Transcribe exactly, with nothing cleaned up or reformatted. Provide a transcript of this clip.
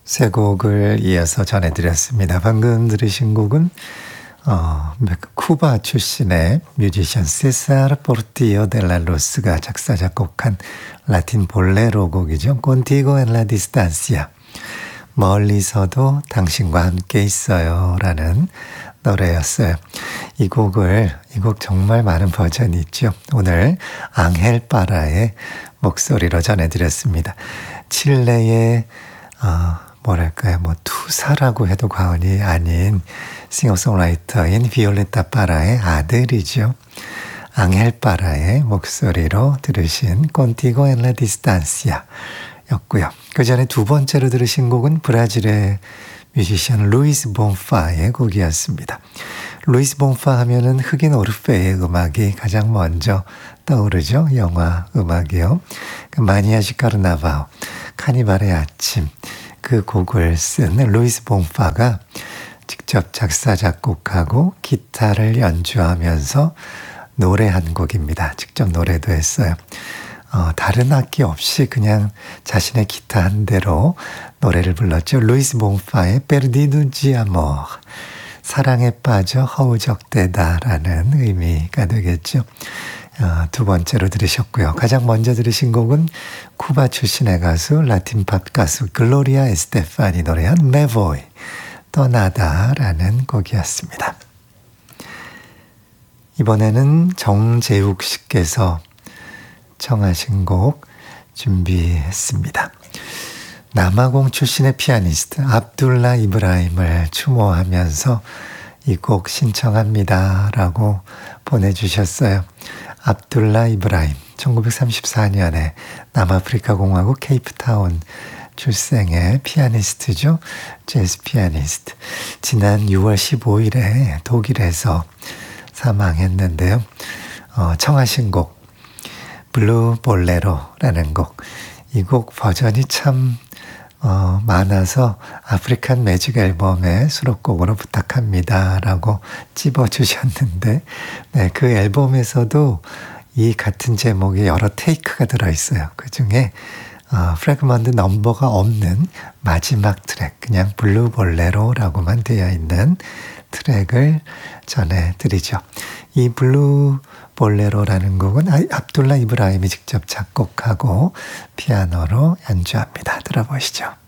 세 곡을 이어서 전해드렸습니다. 방금 들으신 곡은 어, 쿠바 출신의 뮤지션 세사르 포르티오 델라 로스가 작사 작곡한 라틴 볼레로 곡이죠. Contigo en la distancia. 멀리서도 당신과 함께 있어요 라는 노래였어요. 이 곡을, 이 곡 정말 많은 버전이 있죠. 오늘 앙헬 파라의 목소리로 전해드렸습니다. 칠레의 어, 뭐랄까요, 뭐 투사라고 해도 과언이 아닌 싱어송라이터인 비올레타 파라의 아들이죠. 앙헬 파라의 목소리로 들으신 Contigo en la distancia 였고요. 그 전에 두 번째로 들으신 곡은 브라질의 뮤지션 루이스 본파의 곡이었습니다. 루이스 본파 하면은 흑인 오르페의 음악이 가장 먼저 떠오르죠. 영화 음악이요. 그 마니아시 카르나바오, 카니발의 아침, 그 곡을 쓴 루이스 본파가 직접 작사 작곡하고 기타를 연주하면서 노래한 곡입니다. 직접 노래도 했어요. 어, 다른 악기 없이 그냥 자신의 기타 한 대로 노래를 불렀죠. 루이스 본파의 Perdido de Amor, 사랑에 빠져 허우적대다라는 의미가 되겠죠. 어, 두 번째로 들으셨고요. 가장 먼저 들으신 곡은 쿠바 출신의 가수, 라틴 팝 가수 글로리아 에스테파니 노래한 Me Voy, 떠나다라는 곡이었습니다. 이번에는 정재욱 씨께서 청하신 곡 준비했습니다. 남아공 출신의 피아니스트 압둘라 이브라임을 추모하면서 이 곡 신청합니다 라고 보내주셨어요. 압둘라 이브라임, 천구백삼십사 년에 남아프리카 공화국 케이프타운 출생의 피아니스트죠. 재즈 피아니스트. 지난 유월 십오일에 독일에서 사망했는데요. 어, 청하신 곡 블루 볼레로라는 곡, 이 곡 버전이 참 어, 많아서 아프리칸 매직 앨범의 수록곡으로 부탁합니다 라고 찝어주셨는데, 네, 그 앨범에서도 이 같은 제목의 여러 테이크가 들어있어요. 그 중에 어, 프래그먼트 넘버가 없는 마지막 트랙, 그냥 블루 볼레로라고만 되어 있는 트랙을 전해드리죠. 이 블루 볼레로라는 곡은 압둘라 이브라임이 직접 작곡하고 피아노로 연주합니다. 들어보시죠.